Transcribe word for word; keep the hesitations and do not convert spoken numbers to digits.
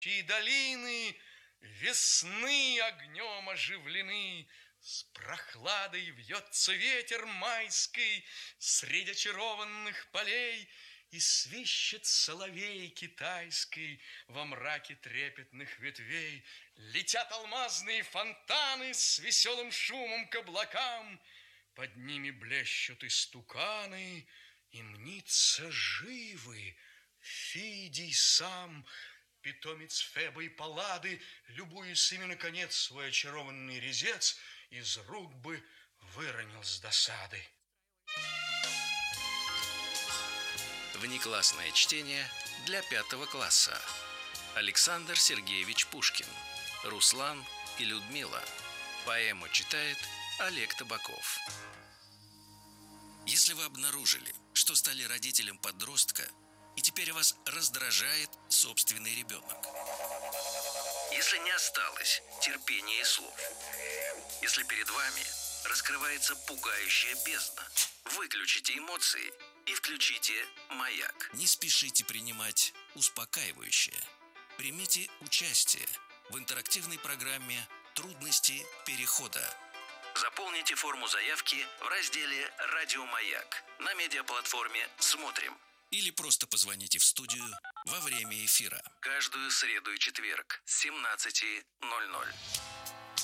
Чьи долины весны огнем оживлены, с прохладой вьется ветер майский среди очарованных полей, и свищет соловей китайский во мраке трепетных ветвей. Летят алмазные фонтаны с веселым шумом к облакам, под ними блещут истуканы, и мнится живы Фидий сам. Питомец Феба и Паллады, любуясь ими, наконец, свой очарованный резец из рук бы выронил с досады. Внеклассное чтение для пятого класса. Александр Сергеевич Пушкин. Руслан и Людмила. Поэму читает Олег Табаков. Если вы обнаружили, что стали родителем подростка, и теперь вас раздражает собственный ребенок. Если не осталось терпения и слов. Если перед вами раскрывается пугающая бездна, выключите эмоции и включите «Маяк». Не спешите принимать успокаивающее. Примите участие в интерактивной программе «Трудности перехода». Заполните форму заявки в разделе «Радио Маяк» на медиаплатформе «Смотрим». Или просто позвоните в студию во время эфира. Каждую среду и четверг с семнадцати ноль ноль.